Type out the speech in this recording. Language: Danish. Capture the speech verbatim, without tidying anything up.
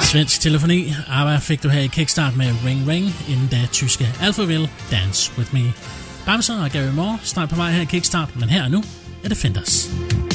Svensk telefoni. ABBA fik du her i Kickstart med Ring Ring, inden da tyske Alphaville Dance With Me. Bamser og Gary Moore snart på vej her i Kickstart, men her og nu er det Fenders.